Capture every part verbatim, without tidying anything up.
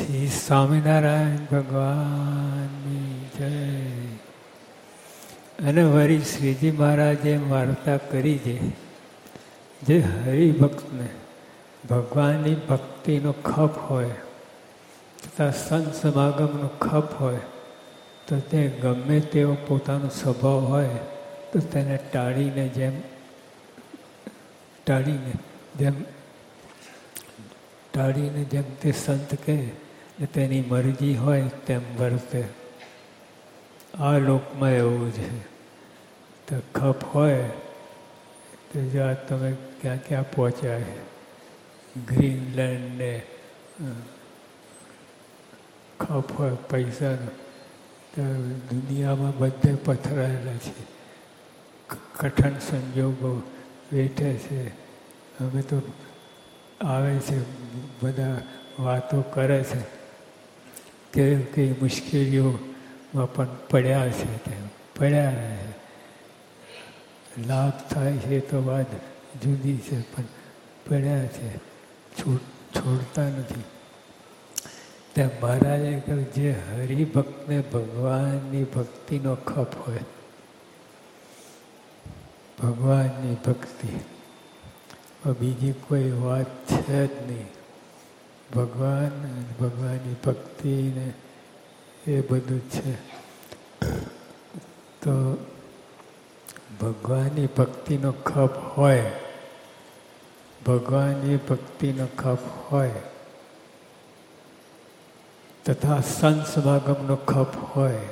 શ્રી સ્વામિનારાયણ ભગવાનની જય. અને વળી શ્રીજી મહારાજે વાર્તા કરી છે, જે હરિભક્તને ભગવાનની ભક્તિનો ખપ હોય તથા સંત સમાગમનો ખપ હોય તો તે ગમે તેવો પોતાનો સ્વભાવ હોય તો તેને ટાળીને જેમ ટાળીને જેમ ટાળીને જેમ તે સંત કહે ને તેની મરજી હોય તેમ વર્તે. આ લોકમાં એવું છે. તો ખપ હોય તો જો આ તમે ક્યાં ક્યાં પહોંચ્યા છે, ગ્રીનલેન્ડ ને ખપ હોય પૈસાનો, તો દુનિયામાં બધે પથરાયેલા છે, કઠણ સંજોગો વેઠે છે. અમે તો આવે છે બધા વાતો કરે છે કે કઈ મુશ્કેલીઓમાં પણ પડ્યા છે, તેમ પડ્યા રહે. લાભ થાય છે તો વાત જુદી છે, પણ પડ્યા છે, છૂટ છોડતા નથી. તેમ મહારાજે કહ્યું, જે હરિભક્તને ભગવાનની ભક્તિનો ખપ હોય, ભગવાનની ભક્તિ, બીજી કોઈ વાત છે જ નહીં. ભગવાન ભગવાનની ભક્તિને એ બધું છે. તો ભગવાનની ભક્તિનો ખપ હોય, ભગવાનની ભક્તિનો ખપ હોય તથા સંત સમાગમનો ખપ હોય,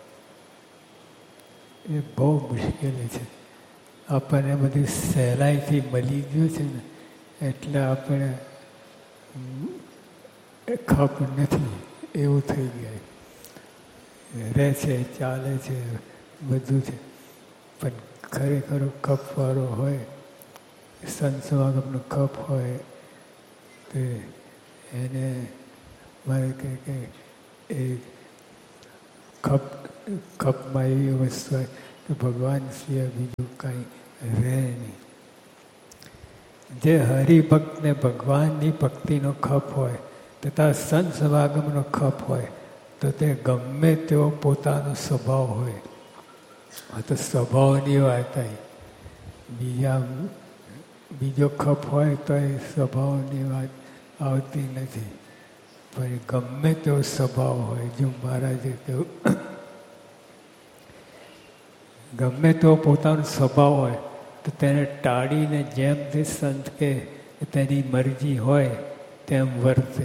એ બહુ મુશ્કેલી છે. આપણને બધી સહેલાઈથી મળી ગયું છે ને, એટલે આપણે ખપ નથી એવું થઈ ગયા. રહે છે, ચાલે છે, બધું છે, પણ ખરેખર ખપવાળો હોય, સંત સમાગમનો ખપ હોય, તો એને મારે કહે કે એ ખપ ખપમાં એવી વસ્તુ હોય કે ભગવાન સિવાય બીજું કાંઈ રહે નહીં. જે હરિભક્તને ભગવાનની ભક્તિનો ખપ હોય તથા સંત સમાગમનો ખપ હોય તો તે ગમે તેવો પોતાનો સ્વભાવ હોય. આ તો સ્વભાવની વાત આવી. બીજા બીજો ખપ હોય તો એ સ્વભાવની વાત આવતી નથી, પણ ગમે તેવો સ્વભાવ હોય. જો મહારાજે કહ્યું, ગમે તેવો પોતાનો સ્વભાવ હોય તો તેને ટાળીને જેમ તે સંત કે તેની મરજી હોય તેમ વર્તે.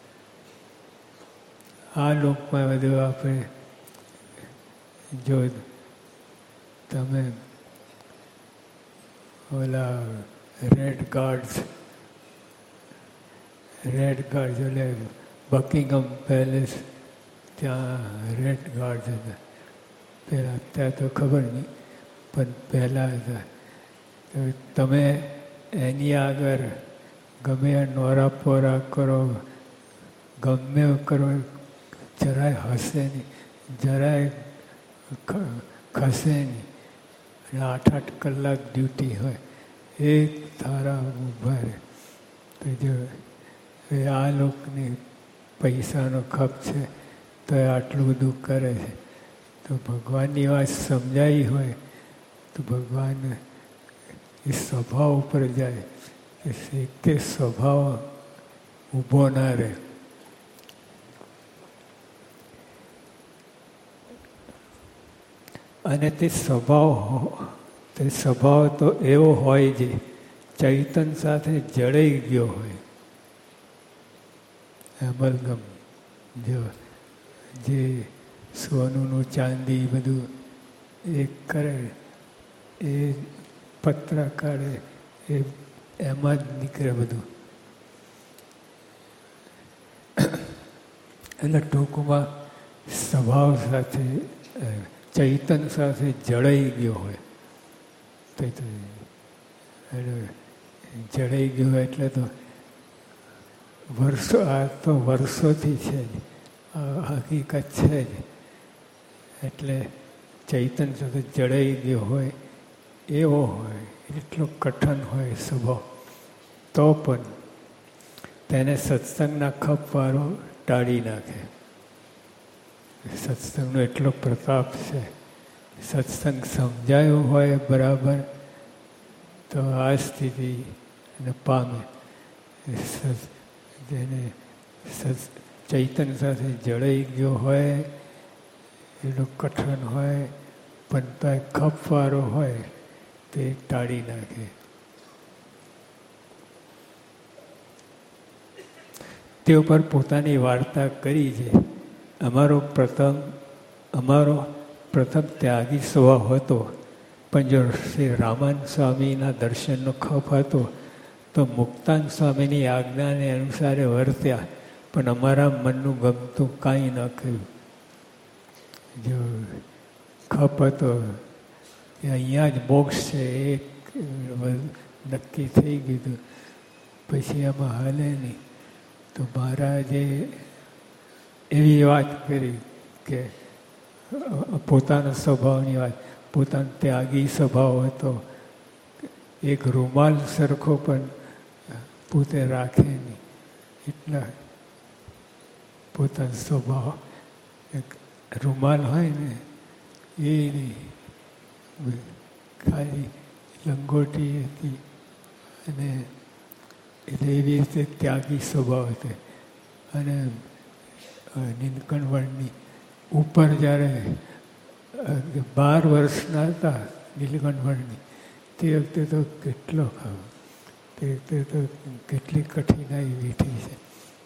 આ લોકમાં બધું આપણે જો તમે ઓલા રેડ ગાર્ડ્સ રેડ ગાર્ડ્સ એટલે બકિંગમ પેલેસ, ત્યાં રેડ ગાર્ડ્સ હતા પહેલાં. ત્યાં તો ખબર નહીં, પણ પહેલાં હતા. તમે એની આગળ ગમે નોરા પોરા કરો, ગમે કરો, જરાય હસે નહીં, જરાય ખસે નહીં. અને આઠ આઠ કલાક ડ્યુટી હોય, એક ધારા ઊભા રહે. તો જો એ આ લોકોને પૈસાનો ખપ છે તો એ આટલું બધું કરે છે. તો ભગવાનની વાત સમજાઈ હોય તો ભગવાન એ સ્વભાવ ઉપર જાય કે સ્વભાવ ઊભો ના રહે. અને તે સ્વભાવ તે સ્વભાવ તો એવો હોય જે ચૈતન સાથે જડાઈ ગયો હોય. અમલગમ જો જે સોનુનું ચાંદી બધું એ કરે, એ પત્ર કાઢે, એ એમાં જ નીકળે બધું. એટલે ટૂંકમાં સ્વભાવ સાથે ચૈતન સાથે જડાઈ ગયો હોય. તો જડાઈ ગયો હોય એટલે તો વર્ષો, આ તો વર્ષોથી છે જ, આ હકીકત છે જ. એટલે ચૈતન સાથે જડાઈ ગયો હોય એવો હોય, એટલો કઠણ હોય સ્વભાવ, તો પણ તેને સત્સંગના ખપવાળો ટાળી નાખે. સત્સંગનો એટલો પ્રતાપ છે. સત્સંગ સમજાયો હોય બરાબર તો આ સ્થિતિ ને પામે. જેને ચૈતન્ય સાથે જળાઈ ગયો હોય, એનું કઠણ હોય, પણ તો ખપવાળો હોય તે ટાળી નાખે. તે ઉપર પોતાની વાર્તા કરી છે. અમારો પ્રથમ અમારો પ્રથમ ત્યાગી સ્વભાવ હતો, પણ જો શ્રી રામાનંદ સ્વામીના દર્શનનો ખપ હતો તો મુક્તાનંદ સ્વામીની આજ્ઞાને અનુસારે વર્ત્યા, પણ અમારા મનનું ગમતું કાંઈ ન કર્યું. જો ખપ હતો કે અહીંયા જ મોક્ષ છે એ નક્કી થઈ ગયું, પછી આમાં હાલે નહીં. તો મહારાજે એવી વાત કરી કે પોતાના સ્વભાવની વાત, પોતાનો ત્યાગી સ્વભાવ હતો. એક રૂમાલ સરખો પણ પોતે રાખે નહીં, એટલા પોતાનો સ્વભાવ. એક રૂમાલ હોય ને એ નહીં, ખાલી લંગોટી હતી. અને એટલે એવી રીતે ત્યાગી સ્વભાવ હતો. અને નીલકંઠવર્ણની ઉપર જ્યારે બાર વર્ષના હતા નીલકંઠવર્ણની, તે વખતે તો કેટલો ખાવ, તે વખતે તો કેટલી કઠિનાઈ વેઠી છે.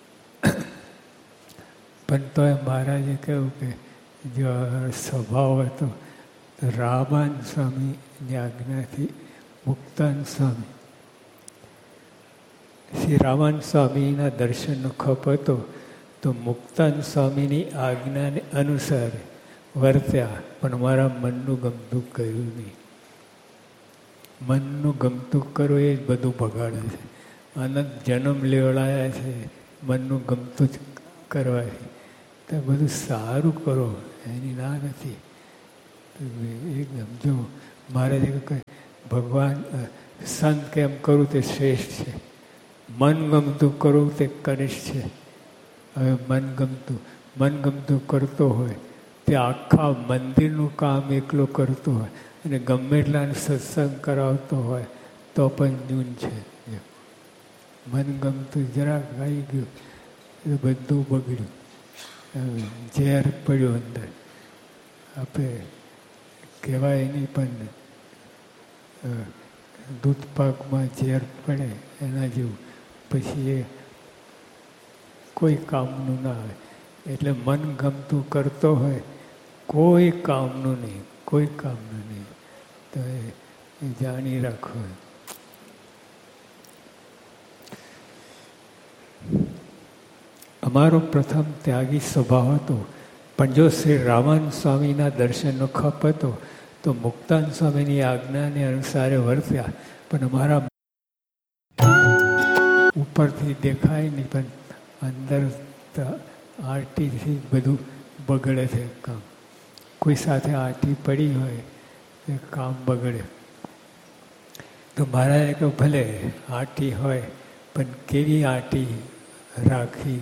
પણ તોય મહારાજે કહ્યું કે જો સ્વભાવ હતો તો રામાનંદ સ્વામીની આજ્ઞાથી મુક્તાનંદ સ્વામી શ્રી રામાનંદ સ્વામીના દર્શનનો ખપ હતો તો મુક્તાનંદ સ્વામીની આજ્ઞાને અનુસાર વર્ત્યા, પણ મારા મનનું ગમતું કર્યું નહીં. મનનું ગમતું કરો એ જ બધું બગાડે છે. આનંદ જન્મ લેવડાયા છે મનનું ગમતું જ કરવાથી. તો બધું સારું કરો, એની ના નથી. એકદમ જો મહારાજે કહે ભગવાન સંત કેમ કરું તે શ્રેષ્ઠ છે, મન ગમતું કરવું તે કનિષ્ઠ છે. હવે મનગમતું મનગમતું કરતો હોય તે આખા મંદિરનું કામ એકલો કરતો હોય અને ગમે એટલાને સત્સંગ કરાવતો હોય તો પણ ન્યૂન છે. મનગમતું જરાક આવી ગયું એ બધું બગડ્યું, ઝેર પડ્યું અંદર. આપણે કહેવાય નહીં, પણ દૂધ પાકમાં ઝેર પડે એના જેવું પછી એ કોઈ કામનું ના આવે. એટલે મન ગમતું કરતો હોય કોઈ કામનું નહીં, કોઈ કામનું નહીં. તો એ જાણી રાખો. અમારો પ્રથમ ત્યાગી સ્વભાવ હતો, પણ જો શ્રી રામાનંદ સ્વામીના દર્શનનો ખપ હતો તો મુક્તાનંદ સ્વામીની આજ્ઞાને અનુસારે વર્ત્યા, પણ અમારા ઉપરથી દેખાય નહીં, પણ અંદર આરતીથી બધું બગડે છે કામ. કોઈ સાથે આરતી પડી હોય એ કામ બગડે. તો મહારાજે કહ્યું ભલે આરતી હોય પણ કેવી આરતી રાખવી.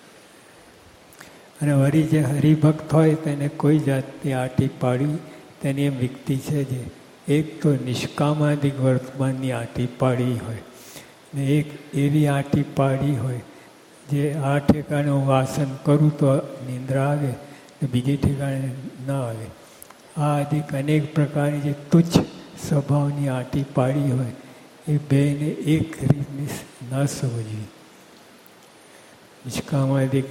અને વળી જે હરિભક્ત હોય તેને કોઈ જાતની આરતી પાડવી તેની એમ વિકતી છે. જે એક તો નિષ્કામાદિક વર્તમાનની આરતી પાડી હોય ને એક એવી આરતી પાડી હોય જે આ ઠેકાણે હું આસન કરું તો નિંદ્રા આવે ને બીજી ઠેકાણે ના આવે. આ અધિક અનેક પ્રકારની જે તુચ્છ સ્વભાવની આરતી પાડી હોય એ બેને એક રીતની ના સમજવી. નિષ્કામાદિક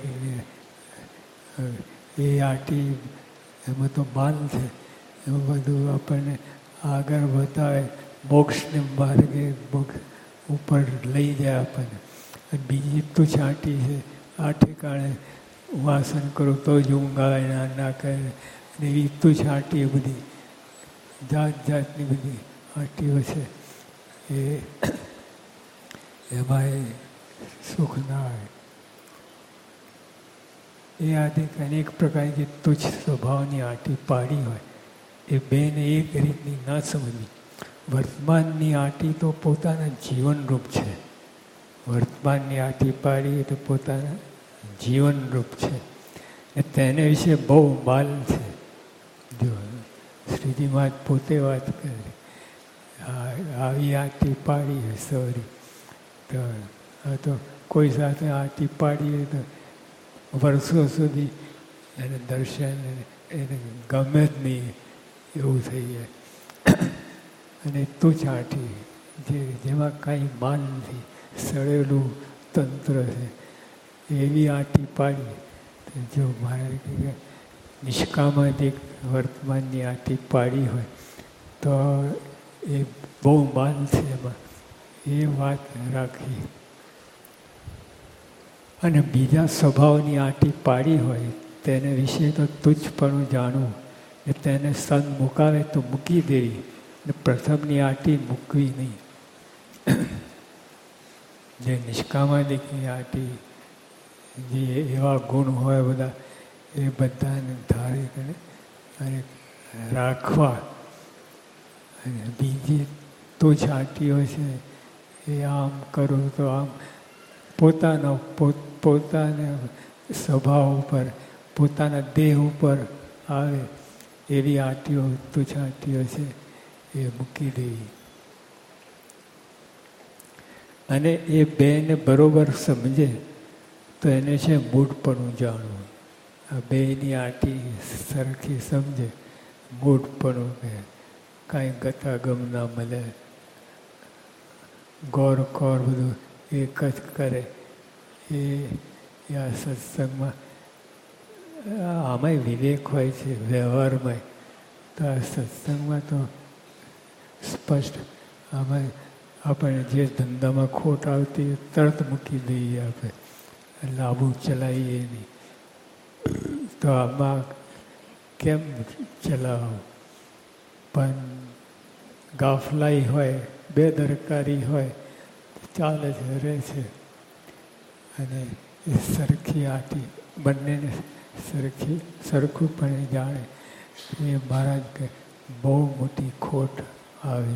એ આરતી એમાં તો માન છે, એમાં બધું આપણને આગળ બતાવે, મોક્ષને માર્ગે મોક્ષ ઉપર લઈ જાય આપણને. અને બીજી તો છાંટી છે આ ઠેકાણે હું આસન કરું તો જ ઊંઘ આવે ના ના કરે. અને એવી તો છાંટી બધી જાત જાતની બધી આંટીઓ છે એ એમાં એ સુખ ના આવે. એ આદિ અનેક પ્રકારની જે તુચ્છ સ્વભાવની આંટી પાડી હોય એ બેને એક રીતની ના સમજવી. વર્તમાનની આંટી તો પોતાના જીવનરૂપ છે. વર્તમાનની આંટી પાડી એટલે પોતાના જીવનરૂપ છે. ને તેને વિશે બહુ માલ છે. જો શ્રીજી મહારાજ પોતે વાત કરે, આવી આટી પાડી સોરી તો આ તો કોઈ સાથે આટી પાડીએ તો વર્ષો સુધી એને દર્શન એને ગમે જ નહીં એવું થઈ જાય. અને તુચ્છ આટી જે જેમાં કાંઈ માન નથી, સડેલું તંત્ર છે, એવી આટી પાડી. જો મારે નિષ્કામાધિક વર્તમાનની આટી પાડી હોય તો એ બહુ માન છે એમાં, એ વાત રાખી. અને બીજા સ્વભાવની આટી પાડી હોય તેને વિશે તો તુચ્છપણું જાણવું ને તેને સન મુકાવે તો મૂકી દેવી ને પ્રથમની આટી મૂકવી નહીં. જે નિષ્કામાધિકની આટી જે એવા ગુણ હોય બધા એ બધાને ધારી કરે અને રાખવા. અને બીજી તુચ્છ આટીઓ છે એ આમ કરું તો આમ પોતાનો પોત પોતાના સ્વભાવ ઉપર પોતાના દેહ ઉપર આવે એવી આટીઓ તુચ્છ આટીઓ છે એ મૂકી દેવી. અને એ બેને બરોબર સમજે તો એને છે મૂઢપણું જાણવું. આ બેની આટી સરખી સમજે મૂઢપણું કે કાંઈ ગતાગમ ના મળે, ગોર કોર બધું એક જ કરે. એ આ સત્સંગમાં આમાંય વિવેક હોય છે વ્યવહારમાં. તો આ સત્સંગમાં તો સ્પષ્ટ આમાં આપણે જે ધંધામાં ખોટ આવતી તરત મૂકી દઈએ, આપણે લાભુ ચલાવીએ નહીં. તો આમાં કેમ ચલાવો? પણ ગાફલાઈ હોય, બેદરકારી હોય ચાલે છે, રહે છે. અને એ સરખી આટી બંનેને સરખી સરખું પણ જાણે એ મહારાજ કે બહુ મોટી ખોટ આવે.